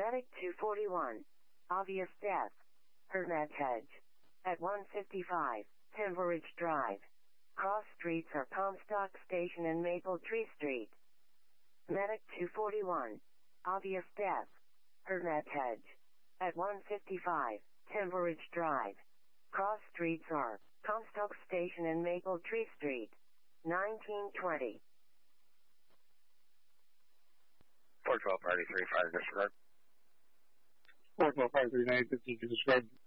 Medic 241. Obvious death. Hermitage. At 155, Timber Ridge Drive. Cross streets are Comstock Station and Maple Tree Street. Medic 241. Obvious death. Hermitage. At 155, Timber Ridge Drive. Cross streets are Comstock Station and Maple Tree Street. 1920. 412 Party 35 disregard. 412 Party 39 15 disregard.